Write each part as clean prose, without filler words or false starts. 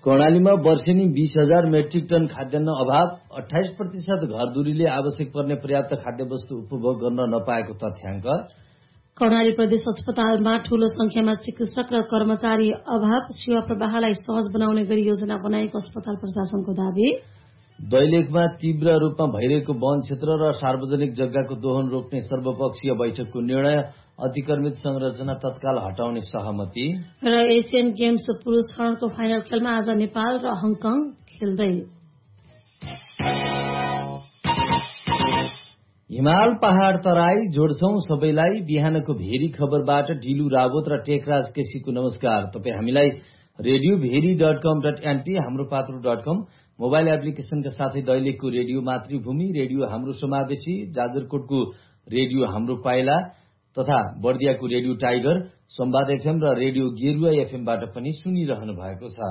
कर्णालीमा वर्षेनी 20,000 metric ton खाद्यान्न अभाव, 28% घरधुरीले आवश्यक पर्ने पर्याप्त खाद्यवस्तु उपभोग गर्न नपाएको तथ्याङ्क। कर्णाली प्रदेश अस्पतालमा ठूलो संख्यामा चिकित्सक र कर्मचारी अभाव, सेवा प्रवाहलाई सहज बनाउने गरी योजना बनाएको अस्पताल प्रशासनको दावी। दैलेखमा तीव्र रूपमा भइरहेको वन क्षेत्र र सार्वजनिक जग्गाको दोहन रोक्ने सर्वपक्षीय बैठकको निर्णय, अतिक्रमित संरचना तत्काल हटाउने सहमति। र एसियन गेम्स पुरुष हर्नको फाइनल खेलमा आज नेपाल र हङकङ खेल्दै। हिमाल पहाड़ तराई जोड्छौं सबैलाई। बिहानको भेरी खबरबाट ढिलु रावत र टेकराज केसीको नमस्कार। तपाई हामीलाई radioveri.com.np, हाम्रो पात्रो.com मोबाइल एप्लिकेशनका साथै दैलेखको रेडियो मातृभूमि, रेडियो हाम्रो समावेशी, जाजरकोटको रेडियो हाम्रो पाइला तथा बर्दियाको रेडियो टाइगर, संवाद एफएम र रेडियो गेरुवा एफएमबाट पनि सुनिरहनु भएको छ।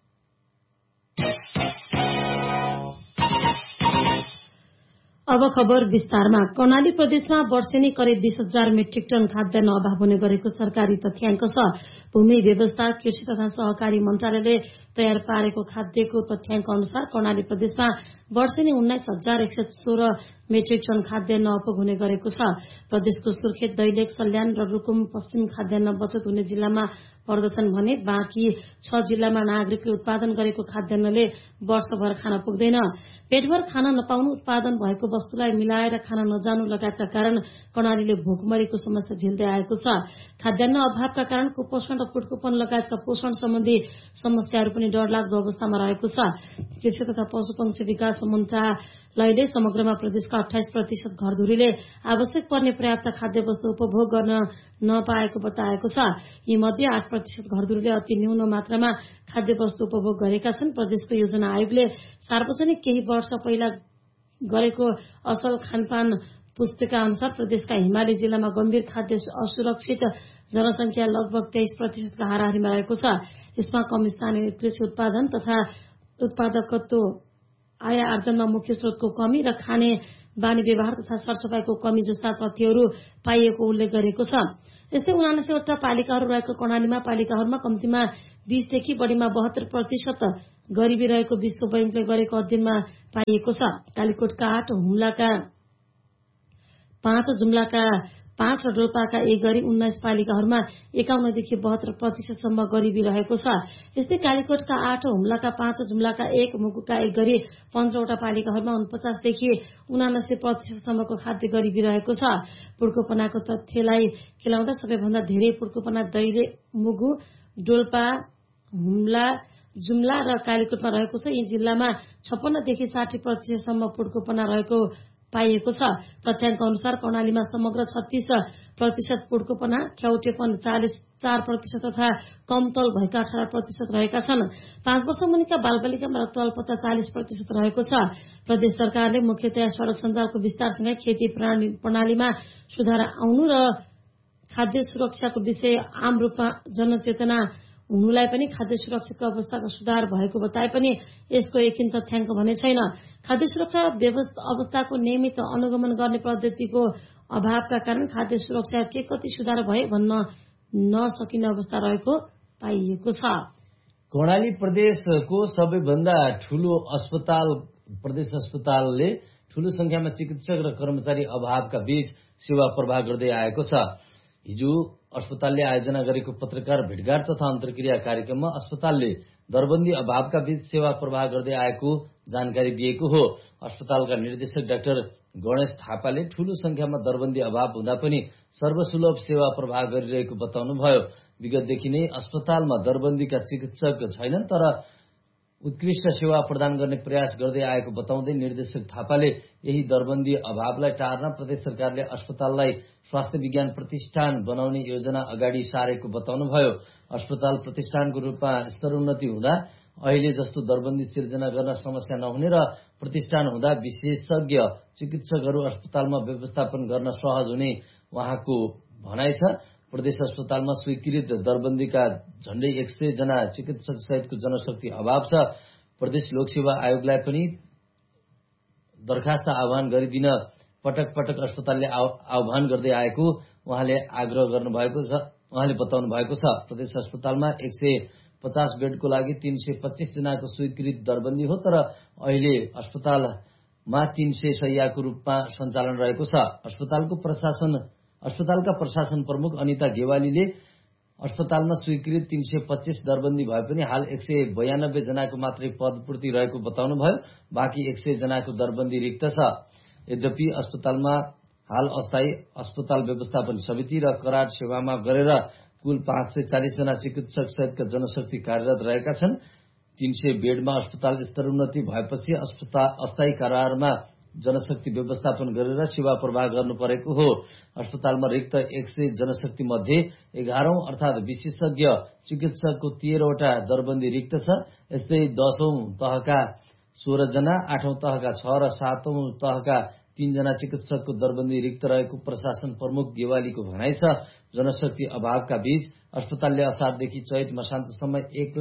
अब खबर विस्तारमा। कर्णाली प्रदेशमा वर्षेनी करिब 20,000 मेट्रिक टन खाद्यान्न अभाव हुने गरेको सरकारी तथ्याङ्क छ। भूमि व्यवस्था, कृषि तथा सहकारी मन्त्रालयले तयार पारेको खाद्यको तथ्याङ्क अनुसार कर्णाली प्रदेशमा वर्षेनी 19,116 मेट्रिक टन खाद्यान्न उपभोग हुने गरेको छ। प्रदेशको सुर्खेत, दैलेख, सल्यान र रुकुम पश्चिम खाद्यान्न बचत हुने जिल्लामा पर्दछन् भने बाँकी 6 जिल्लामा नागरिकले उत्पादन गरेको खाद्यान्नले वर्षभर खान पुग्दैन। पेटभर खान नपाउनु, उत्पादन भएको वस्तुलाई मिलाएर खान नजानु लगायतका कारण कर्णालीले भोकमरीको समस्या झेल्दै आएको छ। खाद्यान्न अभावका कारण कुपोषण र कुटकुपन लगायतका पोषण सम्बन्धी समस्याहरू पनि डरलाग्दो अवस्थामा रहेको छ। कृषि तथा पशुपक्षी विकास मन्त्रालयले समग्रमा प्रदेशका 28% घरधुरीले आवश्यक पर्ने पर्याप्त खाद्य वस्तु उपभोग गर्न नपाएको बताएको छ। यी मध्ये 8% घरधुरीले अति न्यून मात्रामा खाद्य वस्तु उपभोग गरेका छन्। प्रदेशको योजना आयोगले सार्वजनिक केही वर्ष पहिला गरेको असल खानपान पुस्तिका अनुसार प्रदेशका हिमाली जिल्लामा गम्भीर खाद्य असुरक्षित जनसंख्या लगभग 23% का हाराहारीमा रहेको छ। यसमा कम स्थानीय कृषि उत्पादन तथा उत्पादकत्व, आय आर्जनमा मुख्य स्रोतको कमी र खाने बानी व्यवहार तथा सरसफाईको कमी जस्ता तथ्यहरू पाइएको उल्लेख गरेको छ। यस्तै 79वटा पालिकाहरू रहेको कर्णालीमा पालिकाहरूमा कम्तीमा 20 देखि बढीमा 72% गरिबी रहेको विश्व बैंकले गरेको अध्ययनमा पाइएको छ। कालीकोटका 8, हुम्लाका 5, जुम्लाका 5 र डोल्पाका 1 गरी 19 पालिकाहरूमा 51 देखि 72% सम्म गरिबी रहेको छ। यस्तै कालीकोटका 8, हुम्लाका 5, जुम्लाका 1, मुगुका 1 गरी 15वटा पालिकाहरूमा 49 देखि 79% सम्मको खाद्य गरिबी रहेको छ। पुड्कोपनाको तथ्यलाई खेलाउँदा सबैभन्दा धेरै पुड्कोपना दैले, मुगु, डोल्पा, हुम्ला, जुम्ला र कालीकोटमा रहेको छ। यी जिल्लामा 56 देखि 60% सम्म पुड्कोपना रहेको पाइएको छ। तथ्याङ्क अनुसार कर्णालीमा समग्र 36% पुड्कोपना, ख्याउटेपन 44% तथा कमतौल भएका 18% रहेका छन्। 5 वर्ष मुनिका बालबालिकामा रक्त अल्पता 40% रहेको छ। प्रदेश सरकारले मुख्यतया सड़क सञ्जालको विस्तारसँगै खेती प्रणालीमा सुधार आउनु र खाद्य सुरक्षाको विषय आम रूपमा जनचेतना हुनुलाई पनि खाद्य सुरक्षाको अवस्थाको सुधार भएको बताए पनि यसको एकिन तथ्याङ्क भने छैन। खाद्य सुरक्षा अवस्थाको नियमित अनुगमन गर्ने पद्धतिको अभावका कारण खाद्य सुरक्षा के कति सुधार भए भन्न नसकिने अवस्था रहेको पाइएको छ। कर्णाली प्रदेशको सबैभन्दा ठूलो अस्पताल प्रदेश अस्पतालले ठूलो संख्यामा चिकित्सक र कर्मचारी अभावका बीच सेवा प्रवाह गर्दै आएको छ। हिजो अस्पतालले आयोजना गरेको पत्रकार भेटघाट तथा अन्तर्क्रिया कार्यक्रममा अस्पतालले दरबन्दी अभावका बीच सेवा प्रवाह गर्दै आएको जानकारी दिएको हो। अस्पतालका निर्देशक डाक्टर गणेश थापाले ठूलो संख्यामा दरबन्दी अभाव हुँदा पनि सर्वसुलभ सेवा प्रवाह गरिरहेको बताउनुभयो। विगतदेखि नै अस्पतालमा दरबन्दीका चिकित्सक छैनन्, तर उत्कृष्ट सेवा प्रदान गर्ने प्रयास गर्दै आएको बताउँदै निर्देशक थापाले यही दरबन्दी अभावलाई टार्न प्रदेश सरकारले अस्पताललाई स्वास्थ्य विज्ञान प्रतिष्ठान बनाउने योजना अगाडि सारेको बताउनुभयो। अस्पताल प्रतिष्ठानको रूपमा स्तरोन्नति हुँदा अहिले जस्तो दरबन्दी सिर्जना गर्न समस्या नहुने र प्रतिष्ठान हुँदा विशेषज्ञ चिकित्सकहरू अस्पतालमा व्यवस्थापन गर्न सहज हुने उहाँको भनाइ छ। प्रदेश अस्पतालमा स्वीकृत दरबन्दीका झण्डै 100 जना चिकित्सक सहितको जनशक्ति अभाव छ। प्रदेश लोकसेवा आयोगलाई पनि दरखास्त आह्वान गरिदिन पटक पटक अस्पतालले आह्वान गर्दै आएको उहाँले आग्रह गर्नुभएको छ। उहाँले बताउनु भएको छ। प्रदेश अस्पतालमा 50 बेडको लागि 325 जनाको स्वीकृत दरबन्दी हो, तर अहिले अस्पतालमा 300 शय्याको रूपमा सञ्चालन रहेको छ। अस्पतालका प्रशासन प्रमुख अनिता गेवालीले अस्पतालमा स्वीकृत 325 दरबन्दी भए पनि हाल 192 जनाको मात्रै पदपूर्ति रहेको बताउनुभयो। बाँकी 100 जनाको दरबन्दी रिक्त छ। यद्यपि अस्पतालमा हाल अस्थायी अस्पताल व्यवस्थापन समिति र करार सेवामा गरेर कुल 540 जना चिकित्सक सहितका जनशक्ति कार्यरत रहेका छन्। 300 बेडमा अस्पताल स्तरोन्नति भएपछि अस्थायी करारमा जनशक्ति व्यवस्थापन गरेर सेवा प्रवाह गर्नु परेको हो। अस्पतालमा रिक्त 100 जनशक्ति मध्ये 11औं अर्थात विशेषज्ञ चिकित्सकको 13 वटा दरबन्दी रिक्त छ। यस्तै 10औं तहका 16 जना, 8औं तहका 6 र 7औं तहका 3 जना चिकित्सकको दरबन्दी रिक्त रहेको प्रशासन प्रमुख गेवालीको भनाइ छ। जनशक्ति अभावका बीच अस्पतालले असारदेखि चैत मसान्तसम्म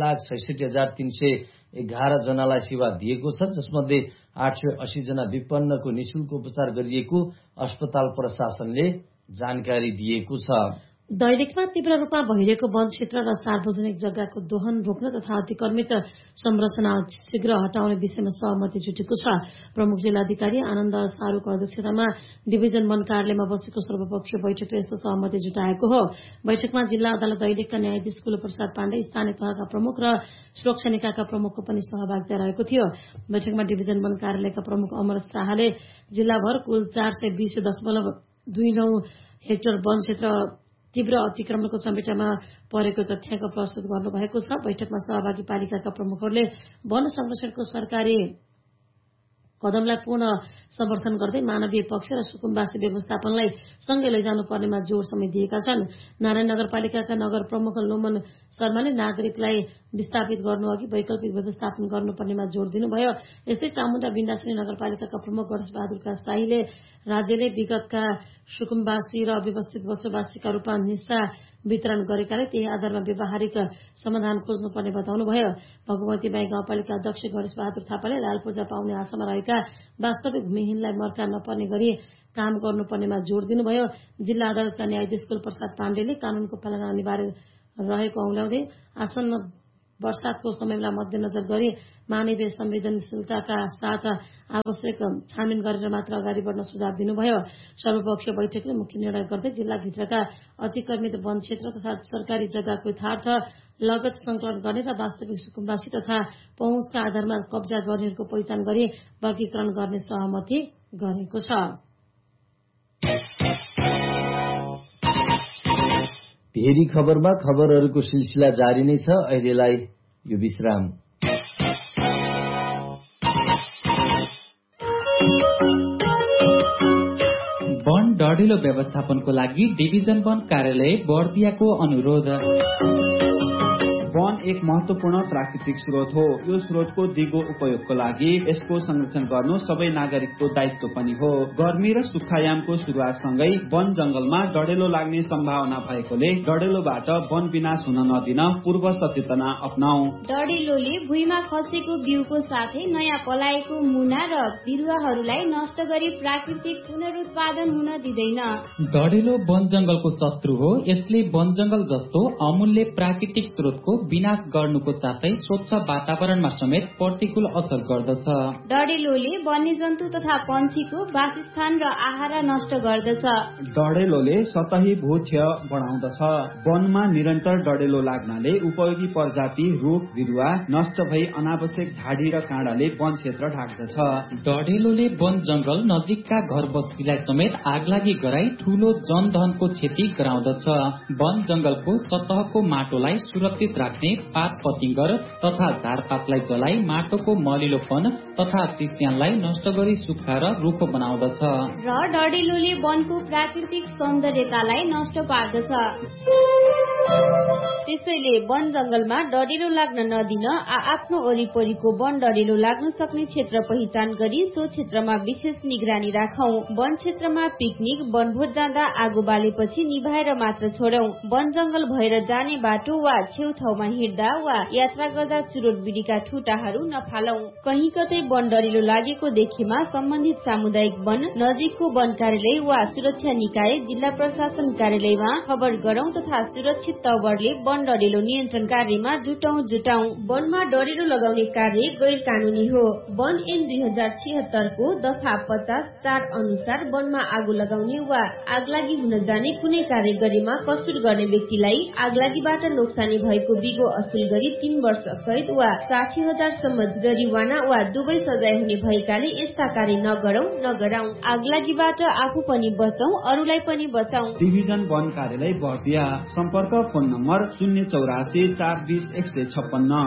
1,66,311 जनालाई सेवा दिएको छ, जसमध्ये 880 जना विपन्नको निशुल्क उपचार गरिएको अस्पताल प्रशासनले जानकारी दिएको छ। दैलेखमा तीव्र रूपमा भइरहेको वन क्षेत्र र सार्वजनिक जग्गाको दोहन रोक्न तथा अतिक्रमित संरचना शीघ्र हटाउने विषयमा सहमति जुटेको छ। प्रमुख जिल्लाधिकारी आनन्द सारूको अध्यक्षतामा डिभिजन वन कार्यालयमा बसेको सर्वपक्षीय बैठकले यस्तो सहमति जुटाएको हो। बैठकमा जिल्ला अदालत दैलेखका न्यायाधीश कुलप्रसाद पाण्डे, स्थानीय तहका प्रमुख र सुरक्षा निकायका प्रमुखको पनि सहभागिता रहेको थियो। बैठकमा डिभिजन वन कार्यालयका प्रमुख अमर शाहले जिल्लाभर कुल 420.29 हेक्टर वन क्षेत्र तीव्र अतिक्रमणको चपेटामा परेको तथ्याङ्क प्रस्तुत गर्नुभएको छ। बैठकमा सहभागी पालिकाका प्रमुखहरूले वन संरक्षणको सरकारी कदमलाई पूर्ण समर्थन गर्दै मानवीय पक्ष र सुकुम्बासी व्यवस्थापनलाई सँगै लैजानु पर्नेमा जोड़ समेत दिएका छन्। नारायण नगरपालिकाका नगर प्रमुख लोमन शर्माले नागरिकलाई विस्थापित गर्नुअघि वैकल्पिक व्यवस्थापन गर्नुपर्नेमा जोड़ दिनुभयो। यस्तै चामुण्डा बिन्दासनी नगरपालिकाका प्रमुख गणेश बहादुर शाहीले राज्यले विगतका सुकुम्बासी र अव्यवस्थित बसोबासीका रूपमा हिस्सा वितरण गरेकाले त्यही आधारमा व्यावहारिक समाधान खोज्नुपर्ने बताउनुभयो। भगवती बाई गाउँपालिका अध्यक्ष गणेश बहादुर थापाले लाल पूजा पाउने आशामा रहेका वास्तविक भूमिहीनलाई मर्का नपर्ने गरी काम गर्नुपर्नेमा जोड़ दिनुभयो। जिल्ला अदालतका न्यायाधीश कुलप्रसाद पाण्डेले कानूनको पालना अनिवार्य रहेको औल्याउँदै आसन्न वर्षातको समयलाई मध्यनजर गरी मानवीय संवेदनशीलताका साथ आवश्यक छानबिन गरेर मात्र अगाडि बढ्न सुझाव दिनुभयो। सर्वपक्षीय बैठकले मुख्य निर्णय गर्दै जिल्लाभित्रका अतिक्रमित वन क्षेत्र तथा सरकारी जग्गाको यथार्थ लगत संकलन गर्ने र वास्तविक सुकुम्बासी तथा पहुँचका आधारमा कब्जा गर्नेहरूको पहिचान गरी वर्गीकरण गर्ने सहमति गरेको छ। भेरी खबरमा खबरहरूको सिलसिला जारी नै छ। अहिलेलाई यो विश्राम। वन डढिलो व्यवस्थापनको लागि डिभिजन वन कार्यालय बर्दियाको अनुरोध। वन एक महत्वपूर्ण प्राकृतिक स्रोत हो। यो स्रोतको दिगो उपयोगको लागि यसको संरक्षण गर्नु सबै नागरिकको दायित्व पनि हो। गर्मी र सुक्खायामको सुरुवातसँगै वन जंगलमा डढेलो लाग्ने सम्भावना भएकोले डढेलोबाट वन विनाश हुन नदिन पूर्व सचेतना अपनाऊ। डढेलोले भुइँमा खसेको बिउको साथै नयाँ पलाएको मुना र बिरुवाहरूलाई नष्ट गरी प्राकृतिक पुनरुत्पादन हुन दिँदैन। डढेलो वन जंगलको शत्रु हो। यसले वन जंगल जस्तो अमूल्य प्राकृतिक स्रोतको विनाश गर्नुको साथै स्वच्छ वातावरणमा समेत प्रतिकूल असर गर्दछ। डढेलोले वन्यजन्तु तथा पन्छीको वासस्थान र आहारा नष्ट गर्दछ। डढेलोले सतही भूक्षय बढाउँदछ। वनमा निरन्तर डढेलो लाग्नाले उपयोगी प्रजाति रुख बिरुवा नष्ट भई अनावश्यक झाडी र काँडाले वन क्षेत्र ढाक्दछ। डढेलोले वन जंगल नजिकका घर बस्तीलाई समेत आगलागी गराई ठूलो जनधनको क्षति गराउँदछ। वन जंगलको सतहको माटोलाई सुरक्षित राख्ने पात पतिंगर तथा झारपातलाई जलाई माटोको मलिलोपन तथा चिस्यानलाई नष्ट गरी सुक्खा र रुखो बनाउँदछ। र डढेलोले वनको प्राकृतिक सौन्दर्यतालाई नष्ट पार्दछ। त्यसैले वन जंगलमा डढेलो लाग्न नदिन आफ्नो वरिपरिको वन डढेलो लाग्न सक्ने क्षेत्र पहिचान गरी सो क्षेत्रमा विशेष निगरानी राखौं। वन क्षेत्रमा पिकनिक वनभोज जाँदा आगो बालेपछि निभाएर मात्र छोडौं। वन जंगल भएर जाने बाटो वा छेउछाउमा हिँड्दा वा यात्रा गर्दा चुरोट बिडीका ठुटाहरू नफालौं। कहीँ कतै वन डढेलो लागेको देखेमा सम्बन्धित सामुदायिक वन, नजिकको वन कार्यालय वा सुरक्षा निकाय, जिल्ला प्रशासन कार्यालयमा खबर गरौं तथा सुरक्षित तवरले वन डढेलो नियन्त्रण कार्यमा जुटौं। वनमा डढेलो लगाउने कार्य गैर कानूनी हो। वन ऐन 2076 को दफा 50(4) अनुसार वनमा आगो लगाउने वा आगलागी हुन जाने कुनै कार्य गरेमा कसुर गर्ने व्यक्तिलाई आगलागीबाट नोक्सानी भएको बिगो असुल गरी 3 वर्ष कैद वा 60,000 सम्म जरिवाना वा दुवै सजाय हुने भएकाले यस्ता कार्य नगरौं। आगलागीबाट आफू पनि बचौं, अरूलाई पनि बचाउँ। डिभिजन वन कार्यालय बर्दिया। सम्पर्क फोन नम्बर 084 420 156।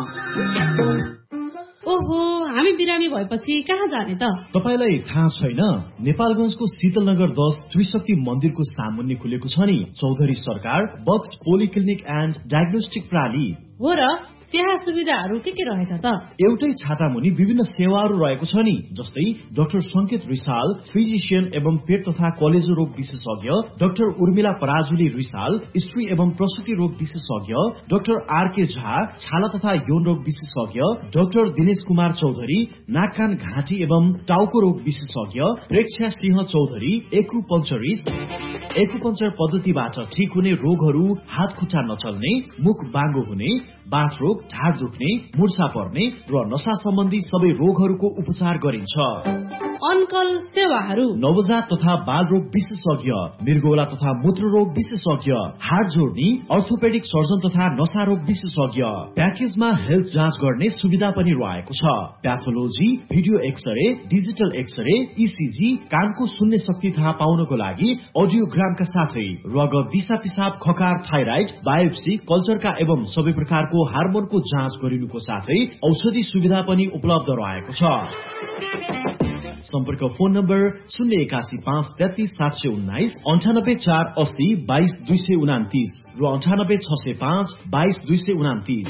ओहो, हामी बिरामी भएपछि कहाँ जाने त? तपाईलाई थाहा छैन? नेपालगञ्जको शीतलनगर 10 त्रिशक्ति मन्दिरको सामुन्ने खुलेको छ नि चौधरी सरकार बक्स पोलिक्लिनिक एन्ड डायग्नोस्टिक प्रणाली। हो र, त्यहाँ सुविधाहरू के रहेछ त? एउटै छाता मुनि विभिन्न सेवाहरू रहेको छ नि, जस्तै डाक्टर संकेत रिसाल फिजिशियन एवं पेट तथा कलेजो रोग विशेषज्ञ, डाक्टर उर्मिला पराजुली रिसाल स्त्री एवं प्रसुति रोग विशेषज्ञ, डाक्टर आरके झा छाला तथा यौन रोग विशेषज्ञ, डाक्टर दिनेश कुमार चौधरी नाक कान घाँटी एवं टाउको रोग विशेषज्ञ, प्रेक्षा सिंह चौधरी एकुपञ्चर पद्धतिबाट ठिक हुने रोगहरू, हात खुट्टा नचल्ने, मुख बाङ्गो हुने, बाथ रोग, ढाड दुख्ने, मुर्छा पर्ने र नशा सम्बन्धी सबै रोगहरूको उपचार गरिन्छ। अनकल सेवाहरू नवजात तथा बाल रोग विशेषज्ञ, मृगौला तथा मूत्र रोग विशेषज्ञ, हाड जोड्ने, अर्थोपेडिक सर्जन तथा नशा रोग विशेषज्ञ। प्याकेजमा हेल्थ जाँच गर्ने सुविधा पनि रहेको छ। Pathology, video x-ray, digital x-ray, ECG, कानको सुन्ने शक्ति थाहा पाउनको लागि अडियोग्रामका साथै रगत, दिशा पिसाब, खकार, थाइराइड, बायोप्सी, कल्चरका एवं सबै प्रकारको हार्मोनको जाँच गरिनुको साथै औषधि सुविधा पनि उपलब्ध रहेको छ। सम्पर्क फोन नम्बर 081 5 33 719, 98 4 80 22 229 र 98 605 22 229।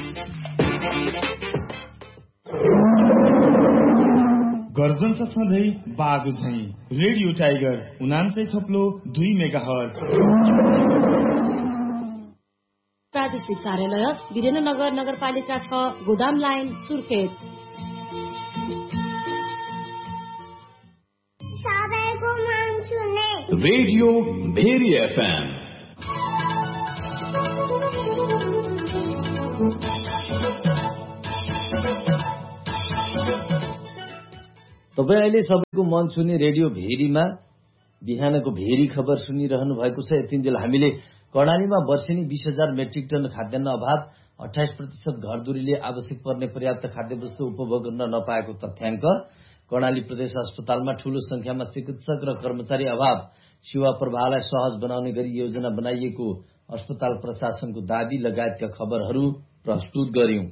गर्जन छ सधैँ बागु झैं रेडियो टाइगर 99.2 मेगाहर्ज। प्रादेशिक कार्यालय वीरेन्द्रनगर नगरपालिका 6 गोदाम line Surkhet. Radio very FM. तपाईँ अहिले सबैको मन छुने रेडियो भेरीमा बिहानको भेरी खबर सुनिरहनु भएको छ। यतिन्जेल हामीले कर्णालीमा वर्षेनी 20,000 मेट्रिक टन खाद्यान्न अभाव, 28% घरधुरीले आवश्यक पर्ने पर्याप्त खाद्यवस्तु उपभोग गर्न नपाएको तथ्याङ्क, कर्णाली प्रदेश अस्पतालमा ठूलो संख्यामा चिकित्सक र कर्मचारी अभाव, सेवा प्रवाहलाई सहज बनाउने गरी योजना बनाइएको अस्पताल प्रशासनको दावी लगायतका खबरहरू प्रस्तुत गर्यौं।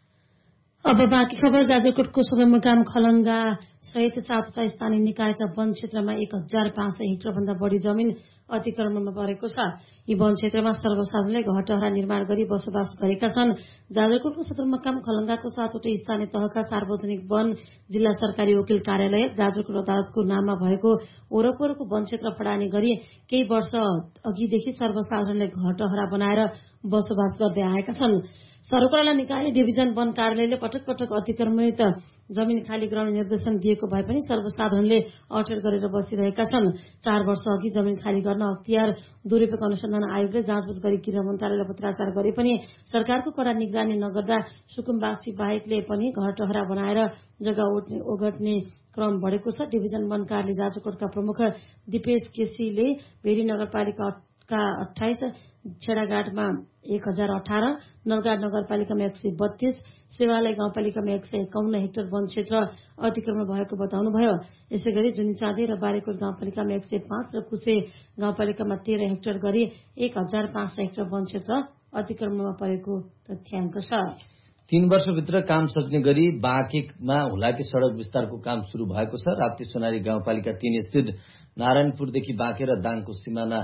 अब बाँकी खबर। जाजरकोटको सदरमुकाम खलंगा सहित 7वटा स्थानीय निकायका वन क्षेत्रमा 1,500 हेक्टर भन्दा बढ़ी जमिन अतिक्रमणमा परेको छ। यी वन क्षेत्रमा सर्वसाधारणले घरटहरा निर्माण गरी बसोबास गरेका छन्। जाजरकोटको सदरमुकाम खलंगाको 7वटा स्थानीय तहका सार्वजनिक वन, जिल्ला सरकारी वकिल कार्यालय, जाजरकोट अदालतको नाममा भएको वरपरको वन क्षेत्र फडानी गरी केही वर्ष अघिदेखि सर्वसाधारणले घरटहरा बनाएर बसोबास गर्दै आएका छन्। सर्वकला निकाय डिभिजन वन कार्यालयले पटक पटक अतिक्रमित जमिन खाली गराउने निर्देशन दिएको भए पनि सर्वसाधारणले अटेर गरेर बसिरहेका छन्। 4 वर्ष अघि जमिन खाली गर्न अख्तियार दुरूपयोग अनुसन्धान आयोगले जाँचबुझ गरी गृह मन्त्रालयलाई पत्राचार गरे पनि सरकारको कड़ा निगरानी नगर्दा सुकुम्बासी बाहेकले पनि घरटहरा बनाएर जग्गा ओगट्ने क्रम बढ़ेको छ। डिभिजन वन कार्यालय जाजरकोटका प्रमुख दिपेश केसीले भेरी नगरपालिका 28, छेडाघाटमा 1018, नलगाड नगरपालिकामा 132, सेवालय गाउँपालिकामा 151 हेक्टर वन क्षेत्र अतिक्रमण भएको बताउनुभयो। यसै गरी जुनिचाँदी र बारेकोट गाउँपालिकामा 105 र कुसे गाउँपालिकामा 13 हेक्टर गरी 1,500 हेक्टर वन क्षेत्र अतिक्रमणमा परेको तथ्याङ्क छ। 3 वर्षभित्र काम सक्ने गरी बाँकेमा हुलाकी सड़क विस्तारको काम शुरू भएको छ। राप्ती सोनारी गाउँपालिका 3 स्थित नारायणपुरदेखि बाँके र दाङको सिमाना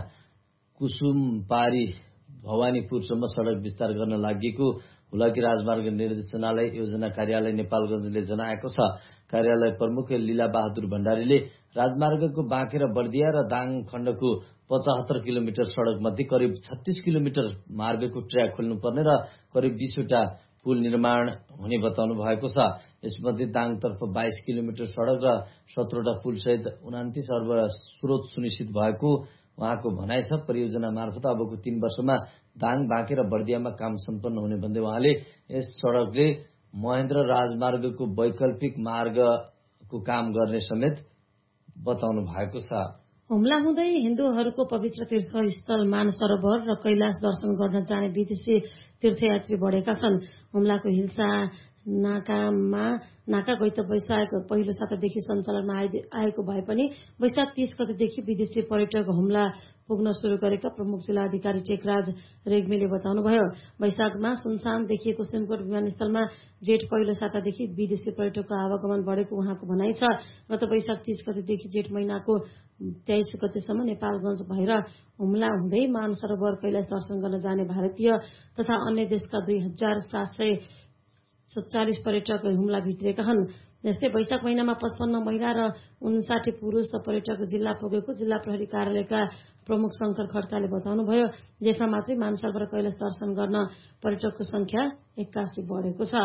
कुसुमपारी भवानीपुरसम्म सड़क विस्तार गर्न लागि हुलाकी राजमार्ग निर्देशनालय योजना कार्यालय नेपालगञ्जले जनाएको छ। कार्यालय प्रमुख लीला बहादुर भण्डारीले राजमार्गको बाँके र बर्दिया र दाङ खण्डको 75 किलोमिटर सड़क मध्ये करिब 36 किलोमिटर मार्गको ट्र्याक खोल्नुपर्ने र करिब 20 वटा पुल निर्माण हुने बताउनु भएको छ। यसमध्ये दाङतर्फ 22 किलोमिटर सड़क र 17 वटा पुल सहित 29 अर्ब स्रोत सुनिश्चित भएको उहाँको भनाइ छ। परियोजना मार्फत अबको 3 वर्षमा दाङ, बाँके र बर्दियामा काम सम्पन्न हुने भन्दै उहाँले यस सड़कले महेन्द्र राजमार्गको वैकल्पिक मार्गको काम गर्ने समेत बताउनु भएको छ। हुम्ला हुँदै हिन्दूहरूको पवित्र तीर्थस्थल मानसरोवर र कैलाश दर्शन गर्न जाने विदेशी तीर्थयात्री बढेका छन्। हुम्लाको हिल्सा नाका गन्तव्य वैशाख पहिलो सातादेखि सञ्चालनमा आएको भए पनि वैशाख 30 गतेदेखि विदेशी पर्यटक हुम्ला पुग्न शुरू गरेका प्रमुख जिल्ला अधिकारी टेकराज रेग्मीले बताउनुभयो। वैशाखमा सुनसान देखिएको सिमकोट विमानस्थलमा जेठ पहिलो सातादेखि विदेशी पर्यटकको आवागमन बढेको उहाँको भनाइ छ। गत वैशाख 30 गतेदेखि जेठ महिनाको 23 गतेसम्म नेपालगञ्ज भएर हुम्ला हुँदै मानसरोवर कैलाश दर्शन गर्न जाने भारतीय तथा अन्य देशका 2747 पर्यटक हुम्ला भित्रिएका छन्। जस्तै वैशाख महिनामा 55 महिला र 59 पुरूष पर्यटक जिल्ला पुगेको जिल्ला प्रहरी कार्यालयका प्रमुख शंकर खड्काले बताउनुभयो। जेठमा मात्रै मानसरोवर कैलाश दर्शन गर्न पर्यटकको संख्या 81 बढेको छ।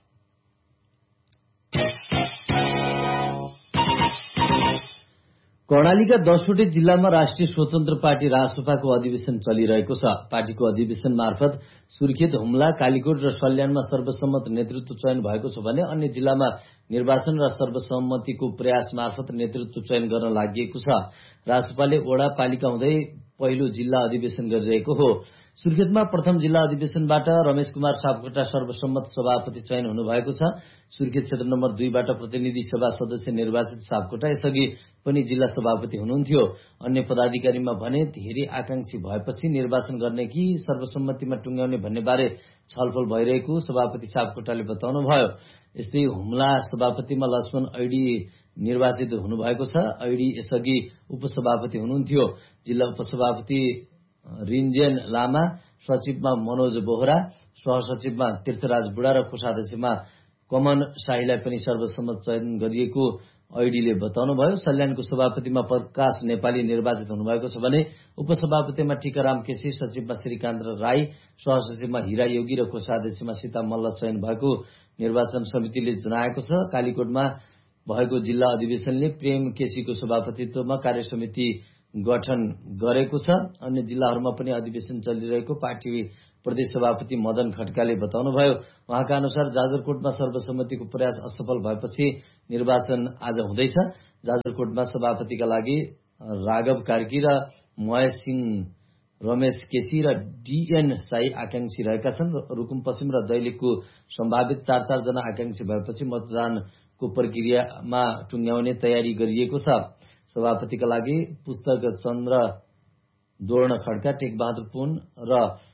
कर्णालीका 10वटै जिल्लामा राष्ट्रिय स्वतन्त्र पार्टी रासपाको अधिवेशन चलिरहेको छ। पार्टीको अधिवेशन मार्फत सुर्खेत, हुम्ला, कालीकोट र सल्यानमा सर्वसम्मत नेतृत्व चयन भएको छ भने अन्य जिल्लामा निर्वाचन र सर्वसम्मतिको प्रयास मार्फत नेतृत्व चयन गर्न लागि छ। रासपाले वडा पालिका हुँदै पहिलो जिल्ला अधिवेशन गरिरहेको हो। सुर्खेतमा प्रथम जिल्ला अधिवेशनबाट रमेश कुमार सापकोटा सर्वसम्मत सभापति चयन हुनुभएको छ। सुर्खेत क्षेत्र नम्बर 2 बाट प्रतिनिधि सभा सदस्य निर्वाचित सापकोटा यसअघि पनि जिल्ला सभापति हुनुहुन्थ्यो। अन्य पदाधिकारीमा भने धेरै आकांक्षी भएपछि निर्वाचन गर्ने कि सर्वसम्मतिमा टुङ्ग्याउने भन्ने बारे छलफल भइरहेको सभापति सापकोटाले बताउनुभयो। यस्तै हुम्ला सभापतिमा लक्ष्मण ऐडी निर्वाचित हुनुभएको छ। ऐडी यसअघि उपसभापति हुनुहुन्थ्यो। जिल्ला उपसभापति रिन्जेन लामा, सचिवमा मनोज बोहरा, सहसचिवमा तीर्थराज बुढा र कोषाध्यक्षमा कमन शाहीलाई पनि सर्वसम्मत चयन गरिएको ऐडीले बताउनुभयो। सल्यानको सभापतिमा प्रकाश नेपाली निर्वाचित हुनुभएको छ भने उपसभापतिमा टीकाराम केसी, सचिवमा श्रीकान्त राई, सहसचिवमा हिरा योगी र कोषाध्यक्षमा सीता मल्ल चयन भएको निर्वाचन समितिले जनाएको छ। कालीकोटमा भएको जिल्ला अधिवेशनले प्रेम केसीको सभापतित्वमा कार्यसमिति गठन गरेको छ। अन्य जिल्लाहरूमा पनि अधिवेशन चलिरहेको पार्टी प्रदेश सभापति मदन खड्काले बताउनुभयो। उहाँका अनुसार जाजरकोटमा सर्वसम्मतिको प्रयास असफल भएपछि निर्वाचन आज हुँदैछ। जाजरकोटमा सभापतिका लागि राघव कार्की र महेश सिंह, रमेश केसी र डीएन साई आकांक्षी रहेका छन्। रुकुम पश्चिम र दैलेखको सम्भावित 4 जना आकांक्षी भएपछि मतदानको प्रक्रियामा टुङ्ग्याउने तयारी गरिएको छ। सभापतिका लागि पुस्तक चन्द्र दोर्ण खड्का, टेकबहादुर पुन र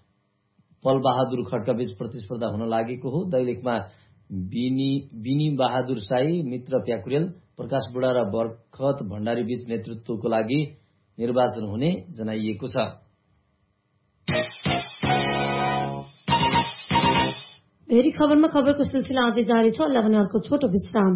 पलबहादुर खड्का बीच प्रतिस्पर्धा हुन लागेको हो। दैलेखमा बिनी बहादुर साई, मित्र प्याकुरेल, प्रकाश बुढा र बरखत भण्डारी बीच नेतृत्वको लागि निर्वाचन हुने जनाइएको छ। भेरी खबरमा खबरको सिलसिला अझै जारी छ। अहिले भने अर्को छोटो विश्राम।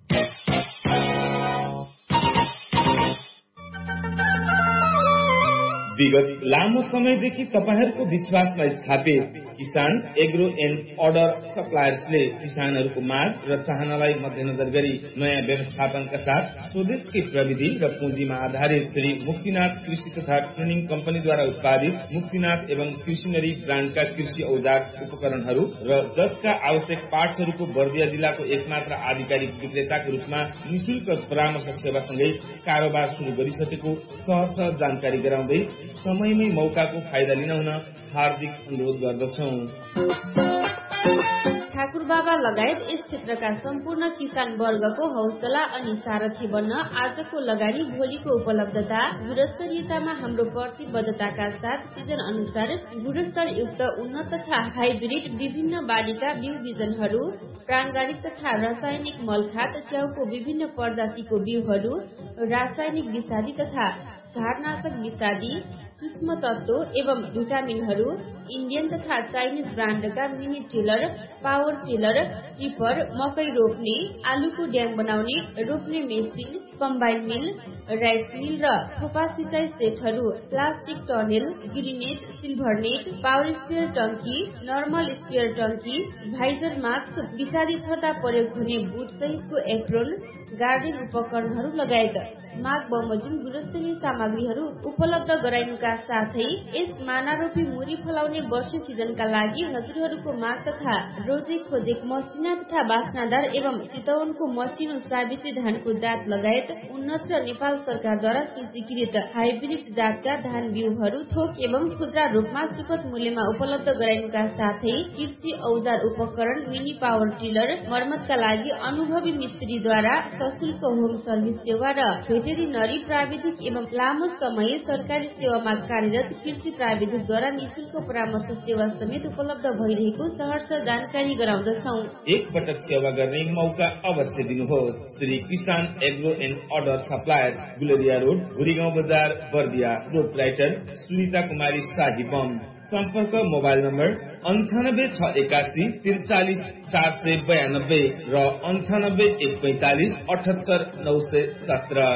विगत लामो समयदेखि तपाईहरूको विश्वासमा स्थापित किसान एग्रो एन्ड अर्डर सप्लायर्सले किसानहरूको माग र चाहनालाई मध्यनजर गरी नयाँ व्यवस्थापनका साथ स्वदेशकै प्रविधि र पुँजीमा आधारित श्री मुक्तिनाथ कृषि तथा ट्रेनिङ कम्पनीद्वारा उत्पादित मुक्तिनाथ एवं कृषिनरी ब्रान्डका कृषि औजार उपकरणहरू र जसका आवश्यक पार्ट्सहरूको बर्दिया जिल्लाको एकमात्र आधिकारिक विक्रेताको रूपमा निशुल्क परामर्श सेवासँगै कारोबार शुरू गरिसकेको सहज जानकारी गराउँदै समयमै मौकाको फाइदा लिन हुन हार्दिक अनुरोध गर्दछौं। ठाकुर बाबा लगायत यस क्षेत्रका सम्पूर्ण किसान वर्गको हौसला अनि सारथी बन्न आजको लगानी भोलिको उपलब्धता गुणस्तरीयतामा हाम्रो प्रतिबद्धताका साथ सिजन अनुसार गुणस्तरयुक्त उन्नत तथा हाइब्रिड विभिन्न बालीका बिउ बिजनहरू, प्राङ्गाणिक तथा रासायनिक मलखाद, च्याउको विभिन्न प्रजातिको बिउहरू, रासायनिक विषादी तथा झारनाशक विषादी, सूक्ष्म तत्व एवं भिटामिनहरू, इन्डियन तथा Chinese ब्रान्डका mini tiller, power tiller, tipper, मकै रोप्ने, आलुको ड्याङ बनाउने, रोप्ने मेसिन, कम्बाइन मिल, राइस मिल र थोपा सिँचाइ सेटहरू, plastic tunnel, ग्रिनेज, silver net, power sprayer टंकी, नर्मल स्प्रेयर टंकी, भाइजर मास्क, विषादी छटा प्रयोग हुने बुट सहितको एप्रोन, गार्डन उपकरणहरू लगायत माघ बमोजिम गुणस्तरीय सामग्रीहरू उपलब्ध गराइनुका साथै यस मानारोपी मुरी फलाउने वर्ष सिजनका लागि हजुरहरूको माग तथा रोजे खोजेक मसिना तथा बास्नादार एवं चितवनको मसिनो सावित्री धानको जात लगायत उन्नत र नेपाल सरकारद्वारा सूचीकृत हाइब्रिड जातका धान बिउहरू थोक एवं खुद्रा रूपमा सुपथ मूल्यमा उपलब्ध गराइनुका साथै कृषि औजार उपकरण, मिनी पावर टिलर, मर्मतका लागि अनुभवी मिस्त्रीद्वारा सशुल्क होम सर्भिस सेवा र भेटेरिनरी प्राविधिक एवं लामो समय सरकारी सेवामा कार्यरत कृषि प्राविधिकद्वारा निःशुल्क परामर्श सेवा समेत उपलब्ध भइरहेको सहर्ष जानकारी गराउँदछौँ। एक पटक सेवा गर्ने मौका अवश्य दिनुहोस्। श्री किसान agro and order suppliers, Guleria road, Bhurigaun बजार, बर्दिया। प्रोपराइटर सुनिता कुमारी शाही बम। सम्पर्क मोबाइल नम्बर 98681 43 492 र 98145 78 917।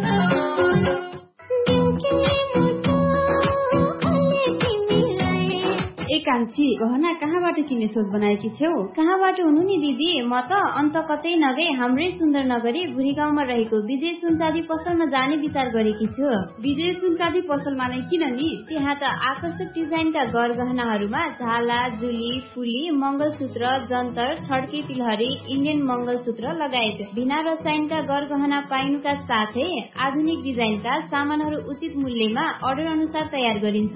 कान्छी गहना कहाँबाट किन्ने सोच बनाएकी छौ? कहाँबाट हुनु नि दिदी, म त अन्त कतै नगई हाम्रै सुन्दर नगरी भुरी गाउँमा रहेको विजय सुनचाँदी पसलमा जाने विचार गरेकी छु। विजय सुनचाँदी पसलमा नै किन नि? त्यहाँ त आकर्षक डिजाइनका गरगहनाहरूमा झाला, जुली, फुली, मंगलसूत्र, जन्तर, छड्के तिलहरी, इन्डियन मंगलसूत्र लगायत बिना रसायनका गरगहना पाइनुका साथै आधुनिक डिजाइनका सामानहरू उचित मूल्यमा अर्डर अनुसार तयार गरिन्छ।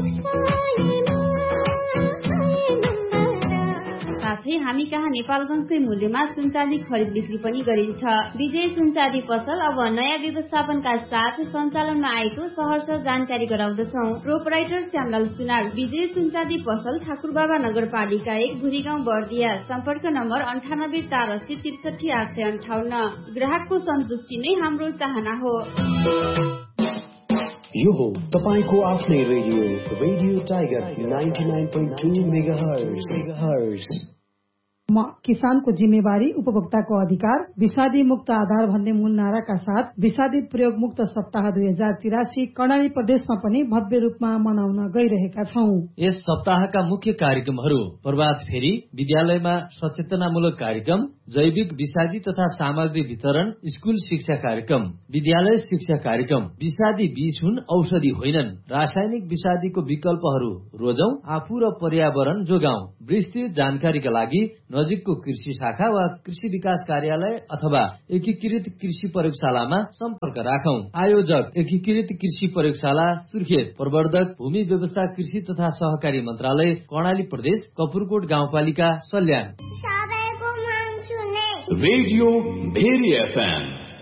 साथै हामी कहाँ नेपालगञ्जकै मूल्यमा सुनचाँदी खरिद बिक्री पनि गरिन्छ। विजय सुनचाँदी पसल अब नयाँ व्यवस्थापनका साथ सञ्चालनमा आएको सहर्ष जानकारी गराउँदछौँ। प्रोपराइटर श्यामलाल सुनार, विजय सुनचाँदी पसल, ठाकुरबाबा नगरपालिका 1, भुरीगाउँ, बर्दिया। सम्पर्क नम्बर 98 480 63 858। ग्राहकको सन्तुष्टि नै हाम्रो चाहना हो। यो हो तपाईको आफ्नै रेडियो टाइगर 99.2 मेगाहर्ज। म किसानको जिम्मेवारी उपभोक्ताको अधिकार विषादी मुक्त आधार भन्ने मूल नाराका साथ विषादी प्रयोग मुक्त सप्ताह 2083 कर्णाली प्रदेशमा पनि भव्य रूपमा मनाउन गइरहेका छौं। यस सप्ताहका मुख्य कार्यक्रमहरू प्रभात फेरी, विद्यालयमा सचेतनामूलक कार्यक्रम, जैविक विषादी तथा सामग्री वितरण, स्कूल शिक्षा कार्यक्रम, विद्यालय शिक्षा कार्यक्रम, विषादी बीज हुन् औषधि होइनन्, रासायनिक विषादीको विकल्पहरू रोजौं, आफू र पर्यावरण जोगाउँ। विस्तृत जानकारीका लागि नजिकको कृषि शाखा वा कृषि विकास कार्यालय अथवा एकीकृत कृषि प्रयोगशालामा सम्पर्क राखौं। आयोजक एकीकृत कृषि प्रयोगशाला सुर्खेत, प्रवर्धक भूमि व्यवस्था कृषि तथा सहकारी मन्त्रालय, कर्णाली प्रदेश, कपुरकोट गाउँपालिका, सल्यान। Radio very FM.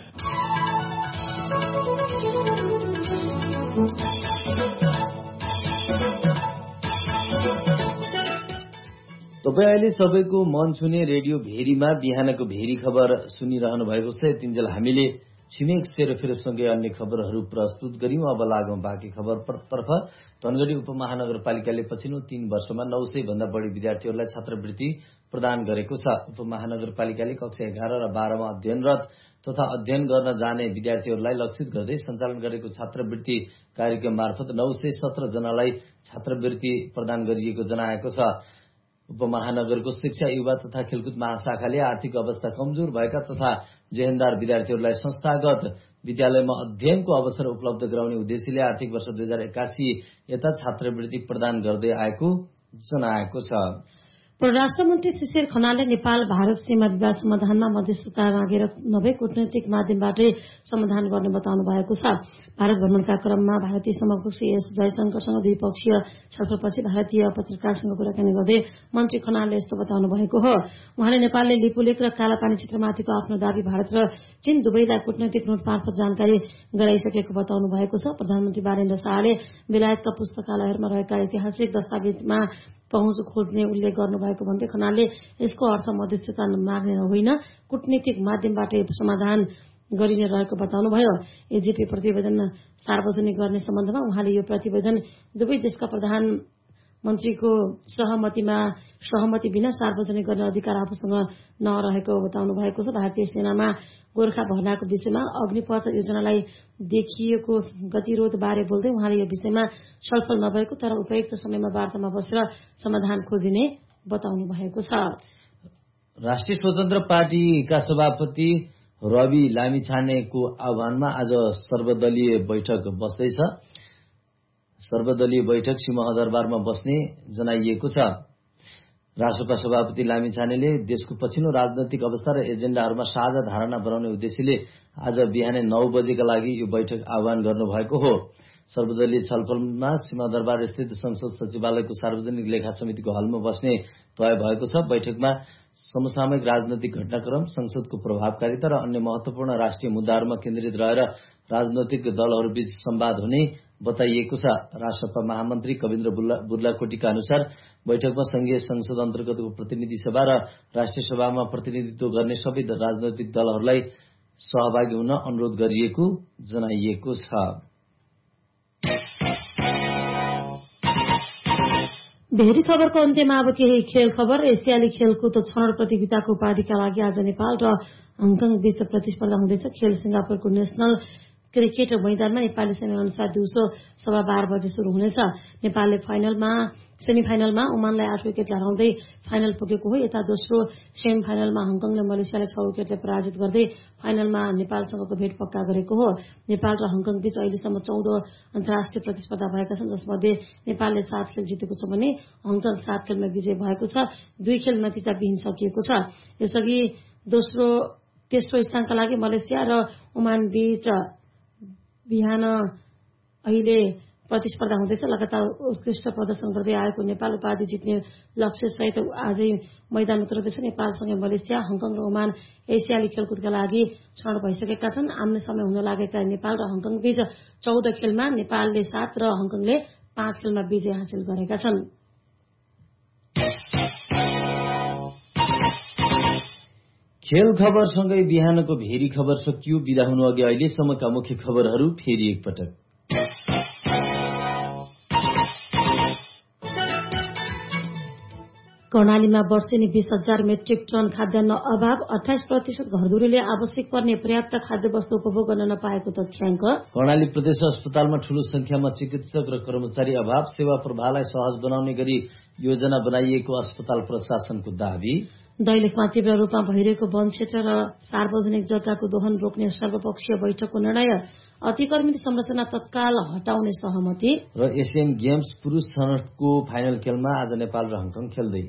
तपाईँ अहिले सबैको मन छुने रेडियो भेरीमा बिहानको भेरी खबर सुनिरहनु भएको छ। तिनजेल हामीले छिमेक सेरोफेरोसँगै अन्य खबरहरू प्रस्तुत गर्यौं। अब लागौं बाँकी खबरतर्फ। धनगढ़ी उपमहानगरपालिकाले पछिल्लो 3 वर्षमा 900 भन्दा बढी विद्यार्थीहरूलाई छात्रवृत्ति प्रदान गरेको छ। उपमहानगरपालिकाले कक्षा 11 र 12 मा अध्ययनरत तथा अध्ययन गर्न जाने विद्यार्थीहरूलाई लक्षित गर्दै सञ्चालन गरेको छात्रवृत्ति कार्यक्रम मार्फत 917 जनालाई छात्रवृत्ति प्रदान गरिएको जनाएको छ। उपमहानगरको शिक्षा, युवा तथा खेलकुद महाशाखाले आर्थिक अवस्था कमजोर भएका तथा जेहेन्दार विद्यार्थीहरूलाई संस्थागत विद्यालयमा अध्ययनको अवसर उपलब्ध गराउने उद्देश्यले आर्थिक वर्ष 2081 यता छात्रवृत्ति प्रदान गर्दै आएको जनाएको छ। परराष्ट्र मन्त्री शिशिर खनालले नेपाल भारत सीमा विवाद समाधानमा मध्यस्थता मागेर नभए कूटनैतिक माध्यमबाटै समाधान गर्ने बताउनु भएको छ। भारत भ्रमणका क्रममा भारतीय समकक्षी एस जयशंकरसँग द्विपक्षीय छलफलपछि भारतीय पत्रकारसँग कुराकानी गर्दै मन्त्री खनालले यस्तो बताउनु भएको हो। उहाँले नेपालले लिपुलेख र कालापानी क्षेत्रमाथिको आफ्नो दावी भारत र चीन दुवैलाई कूटनैतिक नोट मार्फत जानकारी गराइसकेको बताउनु भएको छ। प्रधानमन्त्री बालेन्द्र शाहले बेलायतका पुस्तकालयहरूमा रहेका ऐतिहासिक दस्तावेजमा पहुँच खोज्ने उल्लेख गर्नुभएको भन्दै खनालले यसको अर्थ मध्यस्थता माग्ने होइन, कूटनीतिक माध्यमबाट समाधान गरिने रहेको बताउनुभयो। एजेपी प्रतिवेदन सार्वजनिक गर्ने सम्बन्धमा उहाँले यो प्रतिवेदन दुवै देशका प्रधानमन्त्रीको सहमति बिना सार्वजनिक गर्ने अधिकार आफूसँग नरहेको बताउनु भएको छ। भारतीय सेनामा गोर्खा भर्नाको विषयमा अग्निपथ योजनालाई देखिएको गतिरोध बारे बोल्दै उहाँले यो विषयमा छलफल नभएको तर उपयुक्त समयमा वार्तामा बसेर समाधान खोजिने बताउनु भएको छ। राष्ट्रिय स्वतन्त्र पार्टीका सभापति रवि लामिछानेको आह्वानमा आज सर्वदलीय बैठक बस्दैछ। सर्वदलीय बैठक सिंहदरबारमा बस्ने जनाइएको छ। राष्ट्रपा सभापति लामिछानेले देशको पछिल्लो राजनैतिक अवस्था र एजेण्डाहरूमा साझा धारणा बनाउने उद्देश्यले आज बिहानै 9 बजेका लागि यो बैठक आह्वान गर्नुभएको हो। सर्वदलीय छलफलमा सिंहदरबार स्थित संसद सचिवालयको सार्वजनिक लेखा समितिको हलमा बस्ने तय भएको छ। बैठकमा समसामयिक राजनैतिक घटनाक्रम, संसदको प्रभावकारिता र अन्य महत्वपूर्ण राष्ट्रिय मुद्दाहरूमा केन्द्रित रहेर राजनैतिक दलहरूबीच संवाद हुने बताइएको छ। राष्ट्रपा महामन्त्री कविन्द्र बुर्लाकोटीका अनुसार बैठकमा संघीय संसद अन्तर्गतको प्रतिनिधि सभा र राष्ट्रिय सभामा प्रतिनिधित्व गर्ने सबै राजनैतिक दलहरूलाई सहभागी हुन अनुरोध गरिएको जनाइएको छ। भेरी खबरको अन्त्यमा अब केही खेल खबर। एसियाली खेलकुद छनौट प्रतियोगिताको उपाधिका लागि आज नेपाल र हङकङ बीच प्रतिस्पर्धा हुँदैछ। खेल सिंगापुरको नेशनल क्रिकेट मैदानमा नेपाली समयअनुसार दिउँसो 12:15 बजे शुरू हुनेछ। नेपालले सेमिफाइनलमा ओमानलाई 8 विकेटले हराउँदै फाइनल पुगेको हो। यता दोस्रो सेमिफाइनलमा हङकङले मलेसियालाई 6 विकेटले पराजित गर्दै फाइनलमा नेपालसँगको भेट पक्का गरेको हो। नेपाल र हङकङ बीच अहिलेसम्म 14 अन्तर्राष्ट्रिय प्रतिस्पर्धा भएका छन्, जसमध्ये नेपालले 7 खेल जितेको छ भने हङकङ 7 खेलमा विजय भएको छ। 2 खेल नतिजाविहीन सकिएको छ। यसअघि तेस्रो स्थानका लागि मलेसिया र ओमान बीच बिहान अहिले प्रतिस्पर्धा हुँदैछ। लगातार उत्कृष्ट प्रदर्शन गर्दै आएको नेपाल उपाधि जित्ने लक्ष्य सहित आजै मैदान उत्रदैछ। नेपालसँगै मलेसिया, हङकङ र ओमान एसियाली खेलकुदका लागि छनौट भइसकेका छन्। आम्ने सामने हुन लागेका नेपाल र हङकङ बीच 14 खेलमा नेपालले 7 र हङकङले 5 खेलमा विजय हासिल गरेका छन्। खेल खबरसँगै बिहानको भेरी खबर सकियो। बिदा हुनु अघि अहिलेसम्मका मुख्य खबरहरू फेरि एकपटक। कर्णालीमा वर्षेनी 20,000 मेट्रिक टन खाद्यान्न अभाव। 28% घरधुरीले आवश्यक पर्ने पर्याप्त खाद्य वस्तु उपभोग गर्न नपाएको तथ्याङ्क। कर्णाली प्रदेश अस्पतालमा ठूलो संख्यामा चिकित्सक र कर्मचारी अभाव। सेवा प्रवाहलाई सहज बनाउने गरी योजना बनाइएको अस्पताल प्रशासनको दावी। दैलेखमा तीव्र रूपमा भइरहेको वन क्षेत्र र सार्वजनिक जग्गाको दोहन रोक्ने सर्वपक्षीय बैठकको निर्णय। अतिक्रमित संरचना तत्काल हटाउने सहमति। र एसियन गेम्स पुरुष छनौटको फाइनल खेलमा आज नेपाल र हङकङ खेल्दै।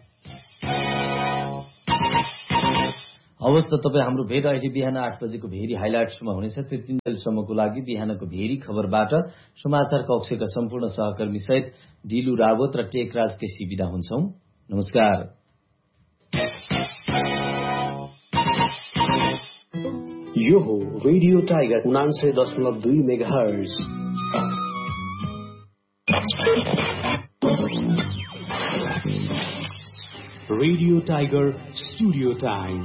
अवस्था तपाईँ हाम्रो भेट अहिले बिहान 8 बजेको भेरी हाइलाइट्समा हुनेछ। त्यो 3 बजेसम्मको लागि बिहानको भेरी खबरबाट समाचार कक्षका सम्पूर्ण सहकर्मी सहित डिलु रावत र टेकराज केसी बिदा हुन्छौं। नमस्कार। यो हो radio tiger 99.2 megahertz. Radio tiger studio time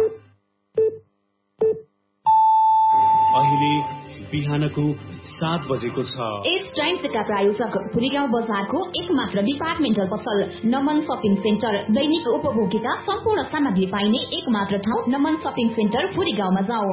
अहिले बिहानको 7 बजेको छ। एज टाइम्सका प्रायोजक पुरीगाउँ बजारको एकमात्र डिपार्टमेन्टल पसल नमन शपिङ सेन्टर। दैनिक उपभोक्ता सम्पूर्ण सामग्री पाइने एकमात्र ठाउँ नमन शपिङ सेन्टर पुरीगाउँमा जाऊ।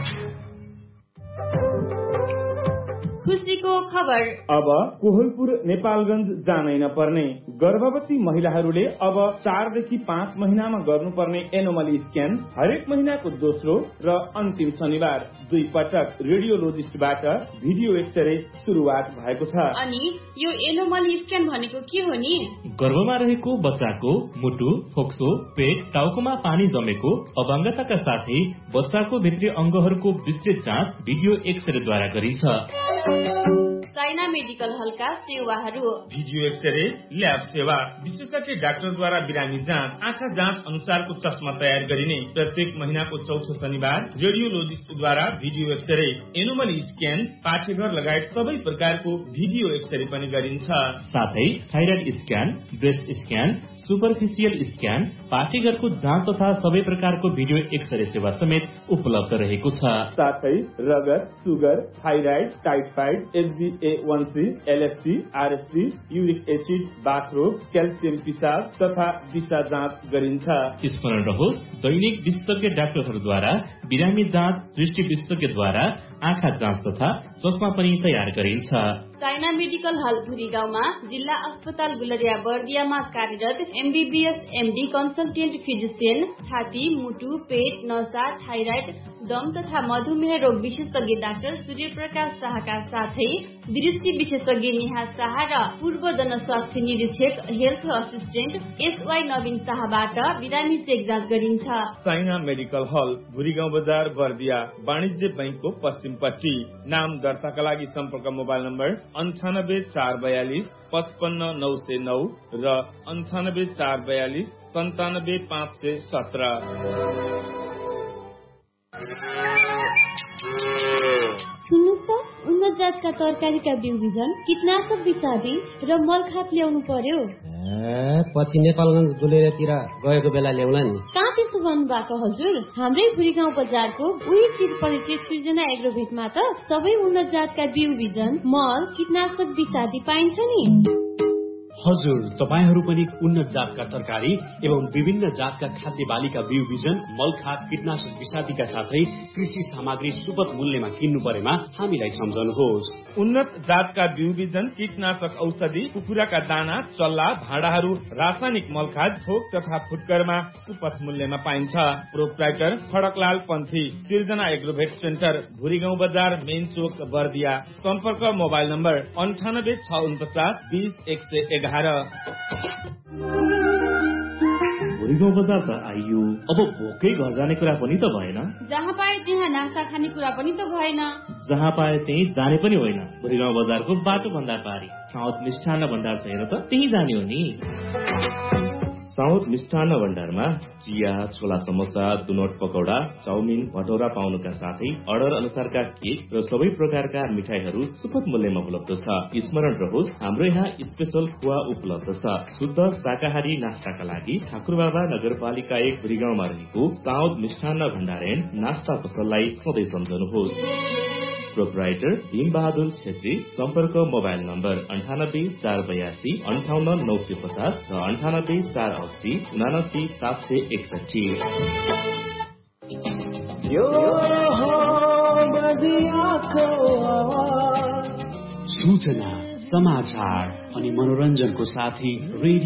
खुसीको खबर। अब कोहलपुर नेपालगञ्ज जानै नपर्ने। गर्भवती महिलाहरूले अब 4 देखि 5 महिनामा गर्नुपर्ने एनोमली स्क्यान हरेक महिनाको दोस्रो र अन्तिम शनिबार 2 पटक रेडियोलोजिस्टबाट भिडियो एक्सरे सुरुवात भएको छ। अनि यो एनोमली स्क्यान भनेको के हो नि? गर्भमा रहेको बच्चाको मुटु, फोक्सो, पेट, टाउकोमा पानी जमेको, अपाङ्गताका साथै बच्चाको भित्री अङ्गहरूको विस्तृत जाँच भिडियो एक्सरेद्वारा गरिन्छ। साइना मेडिकल हलका सेवाहरू। भिडियो एक्सरे, ल्याब सेवा, विशेषज्ञ डाक्टरद्वारा बिरामी जाँच, आँखा जाँच अनुसारको चस्मा तयार गरिने। प्रत्येक महिनाको चौथो शनिबार रेडियोलोजिस्टद्वारा भिडियो एक्सरे, एनोमली स्क्यान, पाठेघर लगायत सबै प्रकारको भिडियो एक्सरे पनि गरिन्छ। साथै thyroid scan, breast scan, superficial scan, पाठेघरको जाँच तथा सबै प्रकारको भिडियो एक्सरे सेवा समेत उपलब्ध रहेको छ। साथै रगत, sugar, thyroid, typhoid, HbA1c, LFT, RST, uric acid, बाथरोग, calcium पिसाब तथा दिशा जाँच गरिन्छ। स्मरण रहोस्, दैनिक विशेषज्ञ डाक्टरहरूद्वारा बिरामी जाँच, दृष्टि विशेषज्ञद्वारा आँखा जाँच तथा चस्मा पनि तयार गरिन्छ। चाइना मेडिकल हल भुरी गाउँमा जिल्ला अस्पताल गुलरिया बर्दियामा कार्यरत MBBS MD कन्सल्टेन्ट फिजिसियन छाती, मुटु, पेट, नसा, थाइराइड, दम तथा मधुमेह रोग विशेषज्ञ डाक्टर सूर्यप्रकाश शाहका साथै दृष्टि विशेषज्ञ नेहा शाह र पूर्व जनस्वास्थ्य निरीक्षक हेल्थ असिस्टेन्ट SY नवीन शाहबाट बिरामी चेक जाँच गरिन्छ। चाइना मेडिकल हल भुरीगाउँ बजार बर्दिया वाणिज्य बैंकको पश्चिमपट्टि। नाम दर्ताका लागि सम्पर्क मोबाइल नम्बर 98442 55909 र 98442 97517। सुन्नुहोस् त, उन्नत जातका तरकारीका बिउ बिजन, कीटनाशक विषादी र मलखात ल्याउनु पर्यो। पछि नेपालगञ्ज गुलेरियातिर गएको बेला ल्याउला नि। कहाँ त्यसो भन्नुभएको हजुर? हाम्रै भुरीगाउँ बजारको उही चिर परिचय सृजना एग्रोभेटमा त सबै उन्नत जातका बिउ बिजन, मल, कीटनाशक विषादी पाइन्छ नि। हजुर, तपाईहरू पनि उन्नत जातका तरकारी एवं विभिन्न जातका खाद्य बालीका बिउ बिजन, मलखात, कीटनाशक विषादीका साथै कृषि सामग्री सुपथ मूल्यमा किन्नु परेमा हामीलाई सम्झनुहोस्। उन्नत जातका बिउ बिजन, कीटनाशक औषधि, कुखुराका दाना, चल्ला, भाँडाहरू, रासायनिक मलखाद थोक तथा फुटकरमा सुपथ मूल्यमा पाइन्छ। प्रोप्राइटर खडकलाल पन्थी, सृजना एग्रोभेट सेन्टर, भुरीगाउँ बजार, मेन चोक, बर्दिया। सम्पर्क मोबाइल नम्बर 9864 20 111। भुरीगाउँ बजार त आइयो, अब भोकै घर जाने कुरा पनि त भएन। जहाँ पाए त्यहाँ नास्ता खाने कुरा पनि त भएन। जहाँ पाए त्यही जाने पनि होइन। भुरीगाउँ बजारको बाटो भन्दा पारी साउथ मिष्ठान्न भण्डार छ हेर त, त्यही जाने हो नि। साउथ मिष्ठान्न भण्डारमा चिया, छोला समोसा, दुनोट पकौडा, चाउमिन, भटौरा पाउनुका साथै अर्डर अनुसारका केक र सबै प्रकारका मिठाईहरू सुपथ मूल्यमा उपलब्ध छ। स्मरण रहोस्, हाम्रो यहाँ स्पेशल खुवा उपलब्ध छ। शुद्ध शाकाहारी नास्ताका लागि ठाकुरबाबा नगरपालिका 1 भुरीगाउँमा रहेको साउथ मिष्ठान्न भण्डार एन्ड नास्ता पसललाई सधैँ सम्झनुहोस्। प्रोप्राइटर भीम बहादुर छेत्री। सम्पर्क मोबाइल नम्बर 9848 58950 र 9848 79761। सूचना, समाचार अनि मनोरञ्जनको साथी रेडियो